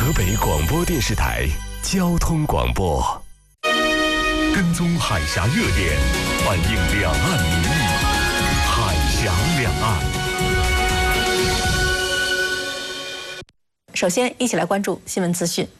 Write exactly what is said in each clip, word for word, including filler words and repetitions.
河北广播电视台交通广播，跟踪海峡热点，反映两岸民意，海峡两岸。 首先，一起来关注新闻资讯。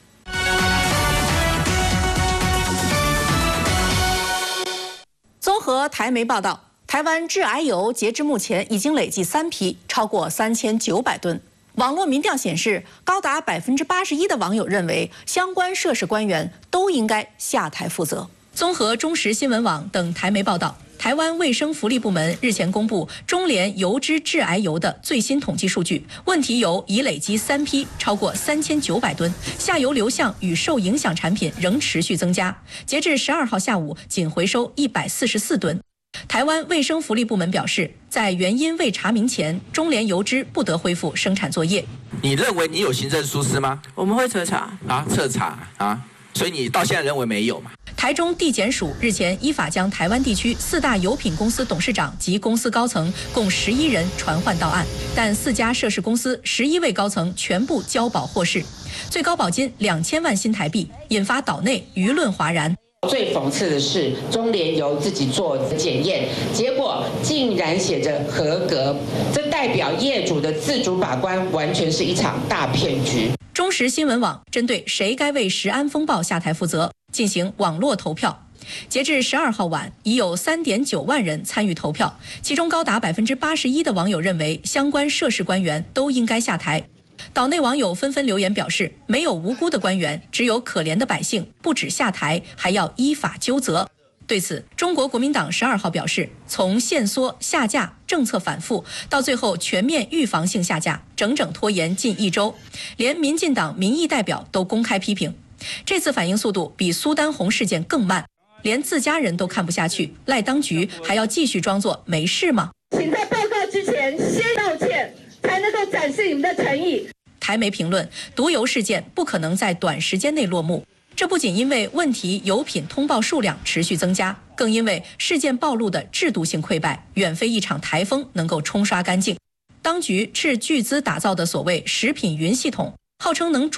综合台媒报道，台湾致癌油截至目前已经累计三批，超过三千九百吨。网络民调显示，高达百分之八十一的网友认为相关涉事官员都应该下台负责。综合中时新闻网等台媒报道，台湾卫生福利部门日前公布中联油脂致癌油的最新统计数据，问题油已累积三批，超过三千九百吨，下游流向与受影响产品仍持续增加。截至十二号下午，仅回收一百四十四吨。台湾卫生福利部门表示，在原因未查明前，中联油脂不得恢复生产作业。 你认为你有行政疏失吗？ 我们会彻查啊，彻查啊，所以你到现在认为没有嘛？ 台中地检署日前依法将台湾地区四大油品公司董事长及公司高层共十一人传唤到案，但四家涉事公司十一位高层全部交保获释，最高保金两千万新台币，引发岛内舆论哗然。 最讽刺的是，中联油自己做检验，结果竟然写着合格，这代表业主的自主把关完全是一场大骗局。 中时新闻网针对谁该为食安风暴下台负责进行网络投票，截至十二号晚，已有三点九万人参与投票，其中高达百分之八十一的网友认为相关涉事官员都应该下台。岛内网友纷纷留言表示，没有无辜的官员，只有可怜的百姓，不止下台，还要依法究责。对此，中国国民党十二号表示，从限缩、下架、政策反复，到最后全面预防性下架，整整拖延近一周，连民进党民意代表都公开批评，这次反应速度比苏丹红事件更慢，连自家人都看不下去，赖当局还要继续装作没事吗？ 请在报告之前先道歉，才能够展示你们的诚意。 台媒评论，毒油事件不可能在短时间内落幕，这不仅因为问题油品通报数量持续增加，更因为事件暴露的制度性溃败远非一场台风能够冲刷干净。当局斥巨资打造的所谓食品云系统，号称能主